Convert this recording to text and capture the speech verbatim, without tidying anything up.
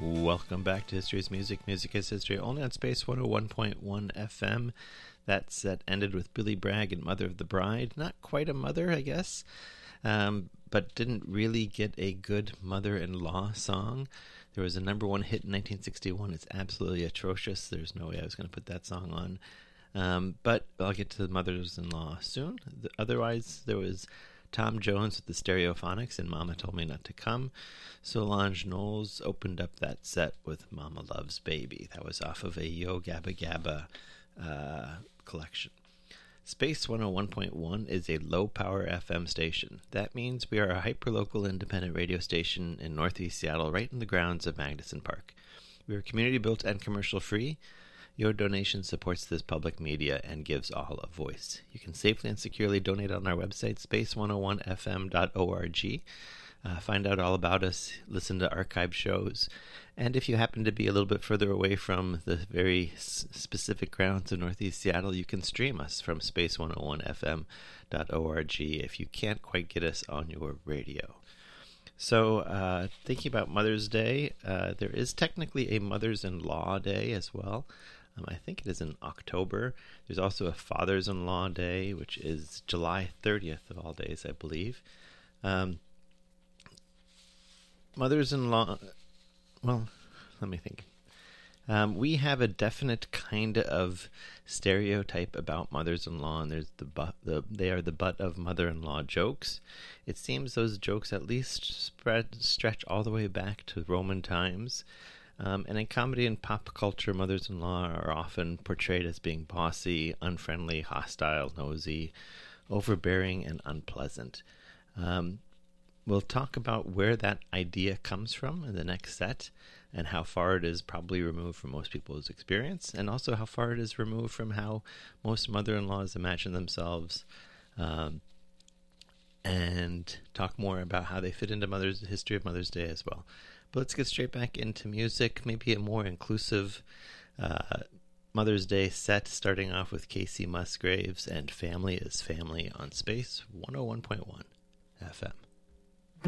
Welcome back to History's Music. Music is History, only on Space one oh one point one F M. That set ended with Billy Bragg and Mother of the Bride. Not quite a mother, I guess, um, but didn't really get a good mother-in-law song. There was a number one hit in nineteen sixty-one. It's absolutely atrocious. There's no way I was going to put that song on. Um, but I'll get to the mothers-in-law soon. The, otherwise, there was Tom Jones with the Stereophonics and Mama Told Me Not to Come. Solange Knowles opened up that set with Mama Loves Baby. That was off of a Yo Gabba Gabba uh, collection. Space one oh one point one is a low-power F M station. That means we are a hyper-local independent radio station in Northeast Seattle, right in the grounds of Magnuson Park. We are community-built and commercial-free. Your donation supports this public media and gives all a voice. You can safely and securely donate on our website, space one oh one f m dot org. Uh, find out all about us, listen to archive shows, and if you happen to be a little bit further away from the very s- specific grounds of Northeast Seattle, you can stream us from space one oh one f m dot org if you can't quite get us on your radio. So, uh, thinking about Mother's Day, uh, there is technically a Mothers-in-Law Day as well. Um, I think it is in October. There's also a Fathers-in-Law Day, which is July thirtieth of all days, I believe. Um, mothers-in-law, well, let me think. Um, we have a definite kind of stereotype about mothers-in-law, and there's the, bu- the they are the butt of mother-in-law jokes. It seems those jokes at least spread stretch all the way back to Roman times. Um, and in comedy and pop culture, mothers-in-law are often portrayed as being bossy, unfriendly, hostile, nosy, overbearing, and unpleasant. Um, we'll talk about where that idea comes from in the next set, and how far it is probably removed from most people's experience, and also how far it is removed from how most mother-in-laws imagine themselves, um, and talk more about how they fit into Mother's the history of Mother's Day as well. But let's get straight back into music, maybe a more inclusive uh, Mother's Day set, starting off with Casey Musgraves and Family is Family on Space one oh one point one F M.